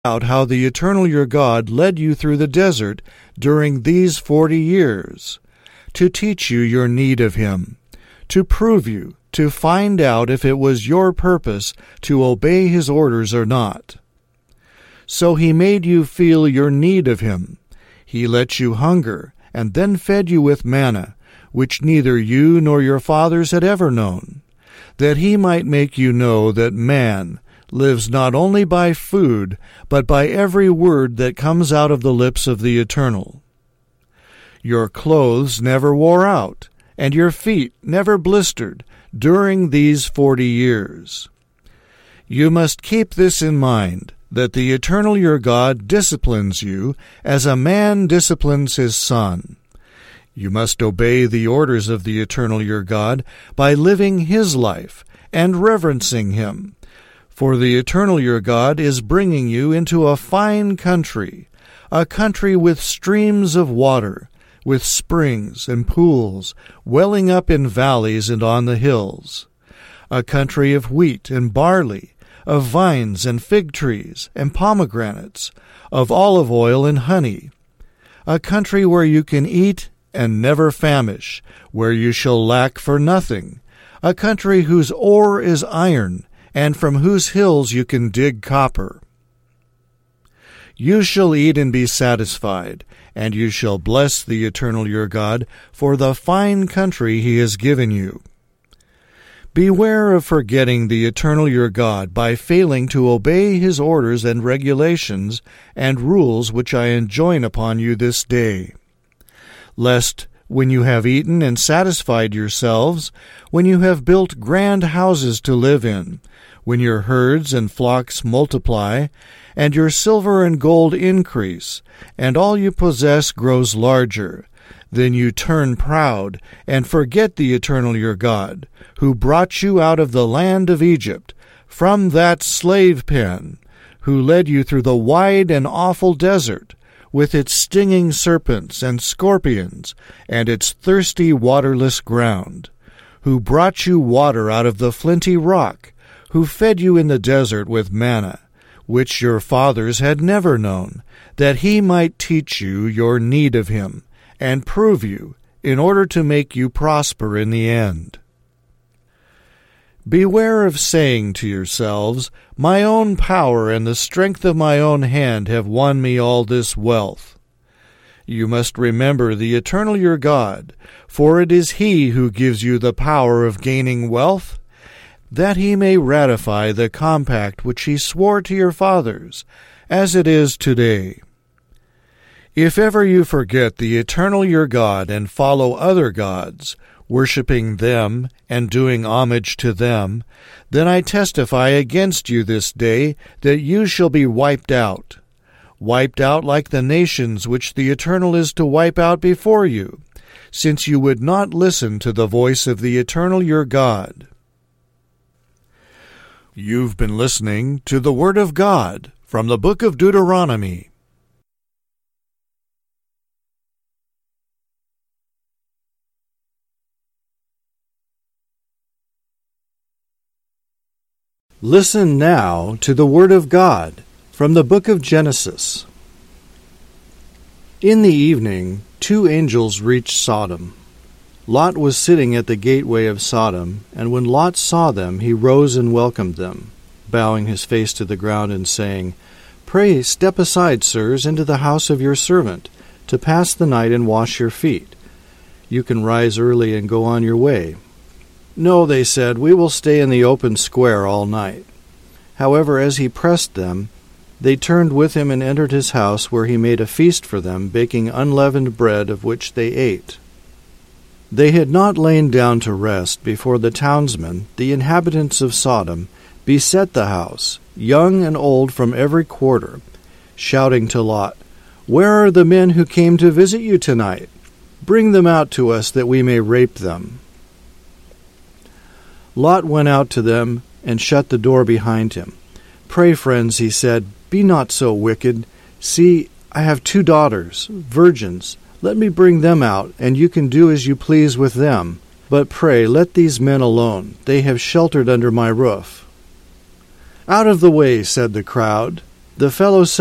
out how the Eternal your God led you through the desert during these 40 years, to teach you your need of him, to prove you, to find out if it was your purpose to obey his orders or not. So he made you feel your need of him. He let you hunger, and then fed you with manna, which neither you nor your fathers had ever known, that he might make you know that man lives not only by food, but by every word that comes out of the lips of the Eternal. Your clothes never wore out, and your feet never blistered during these 40 years. You must keep this in mind, that the Eternal your God disciplines you as a man disciplines his son. You must obey the orders of the Eternal your God by living his life and reverencing him. For the Eternal your God is bringing you into a fine country, a country with streams of water, with springs and pools welling up in valleys and on the hills, a country of wheat and barley, of vines and fig trees and pomegranates, of olive oil and honey, a country where you can eat and never famish, where you shall lack for nothing, a country whose ore is iron, and from whose hills you can dig copper. You shall eat and be satisfied, and you shall bless the Eternal your God for the fine country he has given you. Beware of forgetting the Eternal your God by failing to obey his orders and regulations and rules which I enjoin upon you this day, lest when you have eaten and satisfied yourselves, when you have built grand houses to live in, when your herds and flocks multiply, and your silver and gold increase, and all you possess grows larger, then you turn proud and forget the Eternal your God, who brought you out of the land of Egypt, from that slave pen, who led you through the wide and awful desert, with its stinging serpents and scorpions, and its thirsty waterless ground, who brought you water out of the flinty rock, who fed you in the desert with manna, which your fathers had never known, that he might teach you your need of him, and prove you, in order to make you prosper in the end. Beware of saying to yourselves, My own power and the strength of my own hand have won me all this wealth. You must remember the Eternal your God, for it is he who gives you the power of gaining wealth, that he may ratify the compact which he swore to your fathers, as it is today. If ever you forget the Eternal your God and follow other gods, worshipping them and doing homage to them, then I testify against you this day that you shall be wiped out like the nations which the Eternal is to wipe out before you, since you would not listen to the voice of the Eternal your God. You've been listening to the Word of God from the book of Deuteronomy. Listen now to the Word of God from the book of Genesis. In the evening, 2 angels reached Sodom. Lot was sitting at the gateway of Sodom, and when Lot saw them, he rose and welcomed them, bowing his face to the ground and saying, Pray step aside, sirs, into the house of your servant, to pass the night and wash your feet. You can rise early and go on your way. No, they said, we will stay in the open square all night. However, as he pressed them, they turned with him and entered his house, where he made a feast for them, baking unleavened bread, of which they ate. They had not lain down to rest before the townsmen, the inhabitants of Sodom, beset the house, young and old from every quarter, shouting to Lot, Where are the men who came to visit you tonight? Bring them out to us, that we may rape them. Lot went out to them and shut the door behind him. Pray, friends, he said, be not so wicked. See, I have 2 daughters, virgins. Let me bring them out, and you can do as you please with them. But pray, let these men alone. They have sheltered under my roof. Out of the way, said the crowd. The fellow